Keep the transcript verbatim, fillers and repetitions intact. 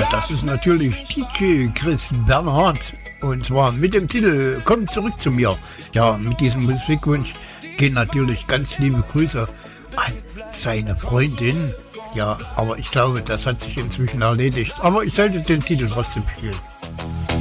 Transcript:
das ist natürlich D J Chris Bernhard. Und zwar mit dem Titel Komm zurück zu mir. Ja, mit diesem Musikwunsch gehen natürlich ganz liebe Grüße an seine Freundin. Ja, aber ich glaube, das hat sich inzwischen erledigt. Aber ich sollte den Titel trotzdem spielen.